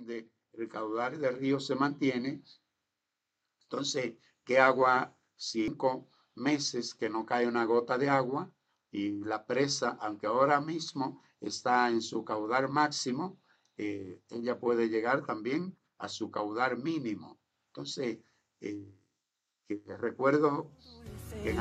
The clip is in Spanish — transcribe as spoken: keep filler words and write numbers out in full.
ende el caudal del río se mantiene. Entonces, ¿qué agua? Cinco meses que no cae una gota de agua y la presa, aunque ahora mismo está en su caudal máximo, eh, ella puede llegar también a su caudal mínimo. Entonces, eh, que recuerdo que en